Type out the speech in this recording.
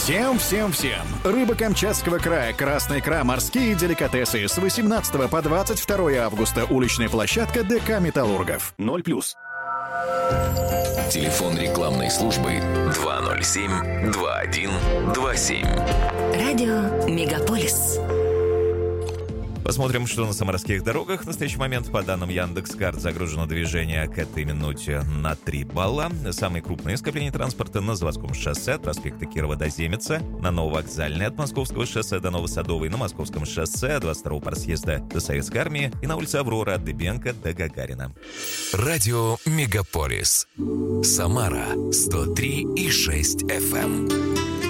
Всем! Рыба Камчатского края, красная икра, морские деликатесы с 18 по 22 августа. Уличная площадка ДК «Металлургов». 0+. Телефон рекламной службы 207-2127. Радио «Мегаполис». Посмотрим, что на самарских дорогах в настоящий момент. По данным Яндекс.Карт, загружено движение к этой минуте на 3 балла. Самые крупные скопления транспорта на Заводском шоссе от проспекта Кирова до Земеца, на Нововокзальной от Московского шоссе до Новосадовой, на Московском шоссе от 22-го просъезда до Советской армии и на улице Аврора от Дыбенко до Гагарина. Радио «Мегаполис». Самара 103,6 FM.